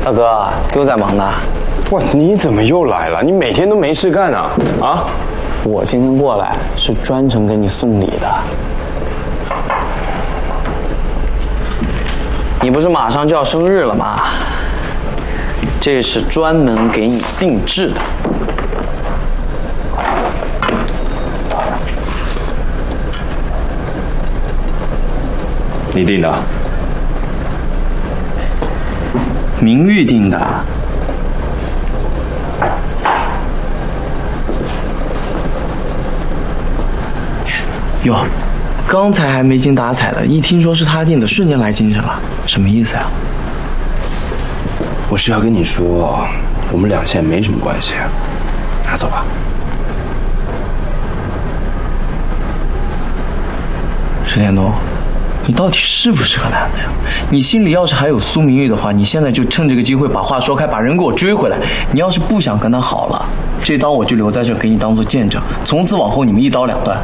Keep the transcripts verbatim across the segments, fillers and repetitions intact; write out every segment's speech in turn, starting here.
大哥又在忙呢。 哇，你怎么又来了？你每天都没事干啊？啊？ 我今天过来是专程给你送礼的。你不是马上就要生日了吗？这是专门给你定制的。 你定的？ 明玉定的。哟，刚才还没精打采的，一听说是他定的，瞬间来精神了，什么意思呀？ 我是要跟你说，我们俩现在没什么关系，拿走吧。 石天东，你到底是不是个男的呀？你心里要是还有苏明玉的话，你现在就趁这个机会把话说开，把人给我追回来。你要是不想跟他好了，这刀我就留在这给你当做见证，从此往后你们一刀两断。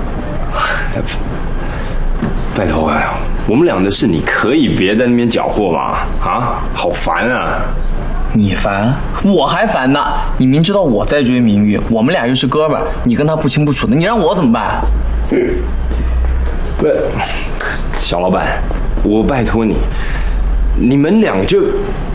拜托啊，我们俩的事你可以别在那边搅和吗？啊，好烦啊！ 你烦，我还烦呢。你明知道我在追明玉，我们俩又是哥们儿，你跟他不清不楚的，你让我怎么办？ 嗯，不，小老板，我拜托你，你们俩就